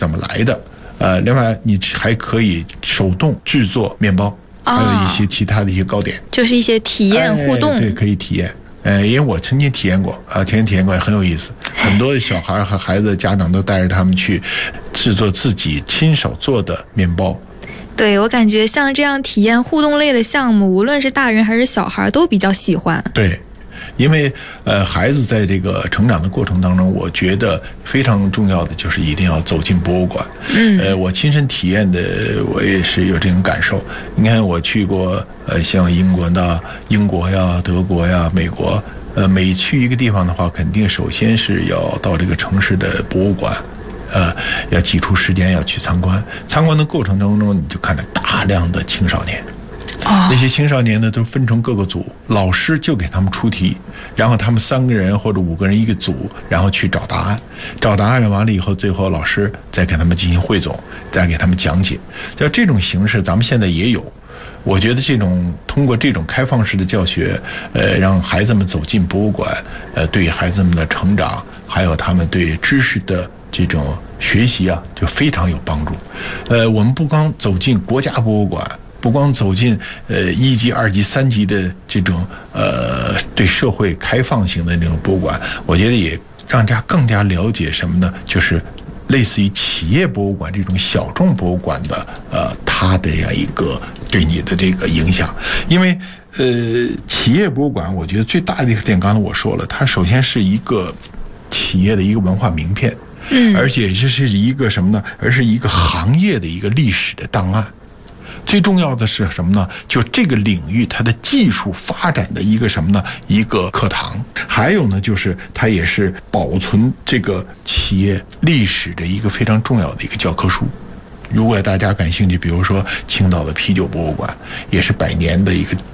怎么来的，另外你还可以手动制作面包，还有一些其他的一些糕点， 就是一些体验互动。 对，可以体验。因为我曾经体验过也很有意思。很多小孩和孩子的家长都带着他们去制作自己亲手做的面包。 对，我感觉像这样体验互动类的项目，无论是大人还是小孩都比较喜欢。 对，因为孩子在这个成长的过程当中，我觉得非常重要的就是一定要走进博物馆。我亲身体验的，我也是有这种感受。你看，我去过像英国呀、德国呀、美国，每去一个地方的话，肯定首先是要到这个城市的博物馆。要挤出时间要去参观。参观的过程当中，你就看到大量的青少年。这些青少年呢，都分成各个组，老师就给他们出题，然后他们3个人或者5个人一个组，然后去找答案。找答案完了以后，最后老师再给他们进行汇总，再给他们讲解。像这种形式，咱们现在也有。我觉得通过这种开放式的教学，让孩子们走进博物馆，对孩子们的成长，还有他们对知识的这种学习啊，就非常有帮助。我们不光走进国家博物馆，不光走进1级、2级、3级的这种对社会开放型的那种博物馆，我觉得也让大家更加了解什么呢？就是类似于企业博物馆这种小众博物馆的它的这样一个对你的这个影响。因为企业博物馆，我觉得最大的一个点，刚才我说了，它首先是一个企业的一个文化名片。而且这是一个什么呢？而是一个行业的一个历史的档案。最重要的是什么呢？就这个领域它的技术发展的一个什么呢？一个课堂。还有呢，就是它也是保存这个企业历史的一个非常重要的一个教科书。如果大家感兴趣，比如说青岛的啤酒博物馆，也是100年的一个